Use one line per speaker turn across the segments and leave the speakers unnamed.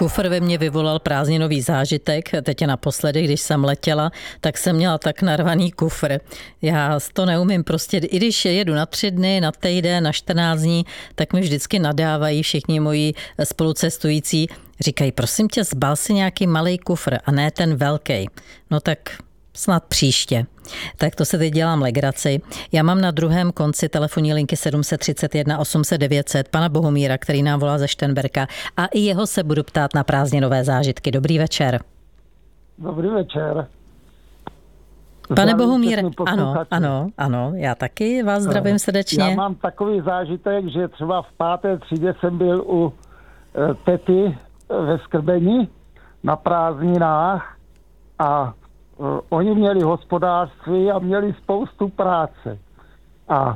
Kufr ve mně vyvolal prázdninový zážitek. Teď naposledy, když jsem letěla, tak jsem měla tak narvaný kufr. Já to neumím prostě, i když jedu na 3 dny, na týden, na 14 dní, tak mi vždycky nadávají všichni moji spolucestující. Říkají, prosím tě, zbal si nějaký malej kufr a ne ten velký. No tak snad příště. Tak to se teď dělám legraci. Já mám na druhém konci telefonní linky 731 800 900 pana Bohumíra, který nám volá ze Šternberka, a i jeho se budu ptát na prázdninové zážitky. Dobrý večer.
Dobrý večer.
Pane Bohumíre, ano, já taky vás zdravím srdečně.
Já mám takový zážitek, že třeba v 5. třídě jsem byl u tety ve Skrbeni na prázdninách a oni měli hospodářství a měli spoustu práce. A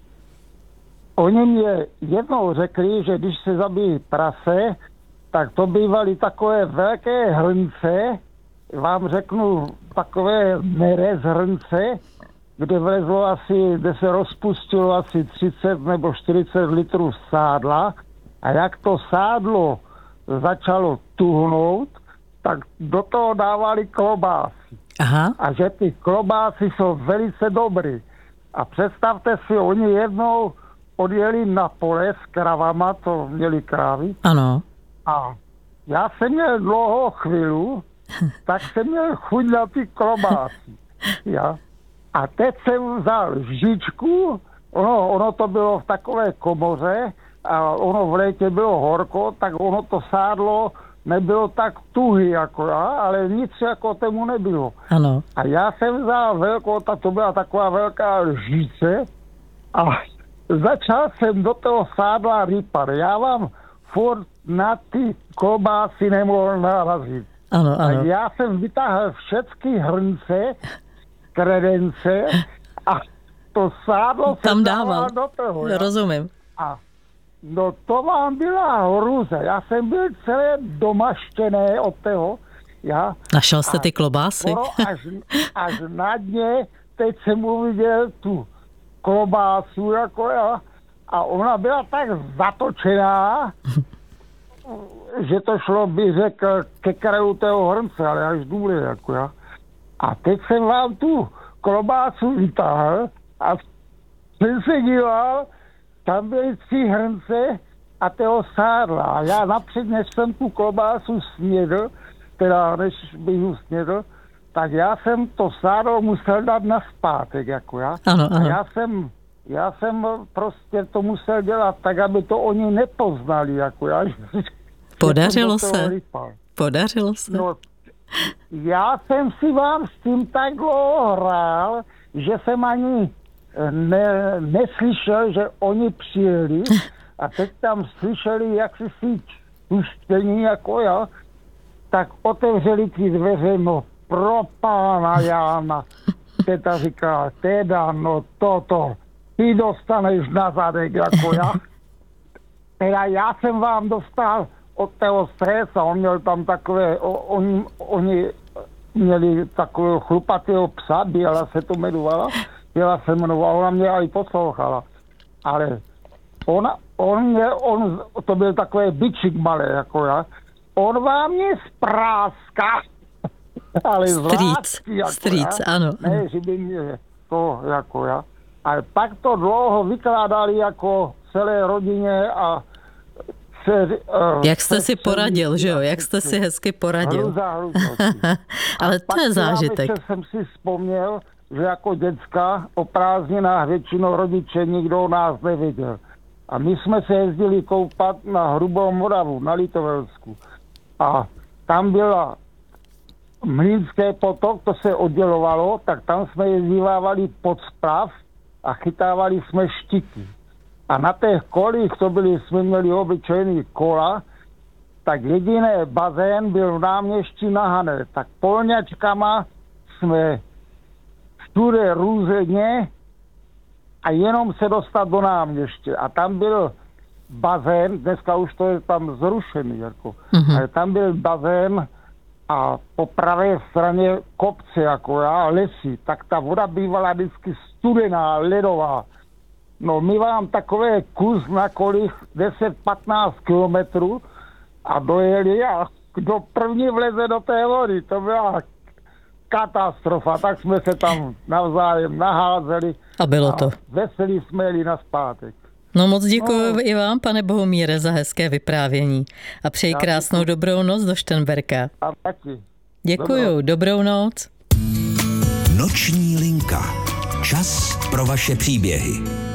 oni mě jednou řekli, že když se zabíjí prase, tak to bývaly takové velké hrnce, vám řeknu takové nerez hrnce, kde vlezlo kde se rozpustilo asi 30 nebo 40 litrů sádla a jak to sádlo začalo tuhnout, tak do toho dávali klobásy.
Aha.
A že ty klobásy jsou velice dobrý. A představte si, oni jednou odjeli na pole s kravama, to měli krávy.
Ano.
A já jsem měl dlouho chvíli, tak jsem měl chuť na ty klobásy. Ja. A teď jsem vzal lžičku, ono to bylo v takové komoře a ono v létě bylo horko, tak ono to sádlo nebylo tak tuhý jako já, ale nic jako tomu nebylo.
Ano.
A já jsem vzal to byla taková velká lžice a začal jsem do toho sádla rypat. Já vám furt na ty klobásy nemohl narazit.
Ano.
A já jsem vytáhl všechny hrnce, kredence a to sádlo
tam
jsem
dával
do toho.
Ja? Rozumím.
A no to vám byla hruze. Já jsem byl celé domaštěné od toho. Ja.
Našel jste ty klobásy?
Až na dně, teď jsem uviděl tu klobásu jako já. A ona byla tak zatočená, že to šlo, by řekl, ke kraju toho hrnce, ale až důle jako já. A teď jsem vám tu klobásu vytáhl a jsem se díval, tam byly 3 hrnce a toho sádla. A já napřed, než jsem tu klobásu snědl, teda než bych ho snědl, tak já jsem to sádlo musel dát nazpátek, jako já.
Ano.
A já jsem prostě to musel dělat tak, aby to oni nepoznali, jako já.
Podařilo se.
No, já jsem si vám s tím tak dlouho hrál, že jsem ani neslyšel, že oni přijeli a teď tam slyšeli, jak si puštění jako já, tak otevřeli ty dveře, no pro pána Jána. Teta říká, teda, no toto, ty dostaneš na zadek jako já. Teda já jsem vám dostal od toho stresa, on měl tam takové, oni měli takového chlupatého psa, Běla se to jmenovala, Běla se jmenovala, ona mě i poslouchala, ale to byl takový bičík malý, jako já, on vám mě spráská, ale
Strýc, ano.
Ne, že by mě to, jako já, ale pak to dlouho vykládali jako celé rodině a
jak jste si poradil, že jo? Jak jste si hezky poradil. Ale to je zážitek.
A jsem si vzpomněl, že jako děcka o prázdninách většinou rodiče nikdo nás neviděl. A my jsme se jezdili koupat na Hrubou Moravu, na Litovelsku. A tam byla Mlýnské potok, to se oddělovalo, tak tam jsme jezdívávali pod sprav a chytávali jsme štiky. A na těch kolích, jsme měli obyčejný kola, tak jediný bazén byl v náměstí na Hané. Tak polňačkama jsme všude různě a jenom se dostat do náměstí. A tam byl bazén, dneska už to je tam zrušený, jako. Ale tam byl bazén a po pravé straně kopce, jako já, lesy. Tak ta voda bývala vždycky studená, ledová. No my vám takové kus na kolik 10-15 kilometrů a dojeli a kdo první vleze do té vody, to byla katastrofa, tak jsme se tam navzájem naházeli.
A bylo to.
Veselí jsme jeli nazpátek.
No moc děkuji i vám, pane Bohumíre, za hezké vyprávění. A přeji krásnou dobrou noc do Šternberka.
A taky.
Děkuju, dobrou noc.
Noční linka. Čas pro vaše příběhy.